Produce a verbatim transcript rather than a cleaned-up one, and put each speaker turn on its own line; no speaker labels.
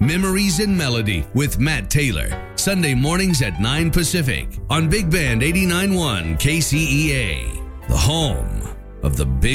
Memories in Melody with Matt Taylor. Sunday mornings at nine Pacific on Big Band eighty-nine point one K C E A, the home of the Big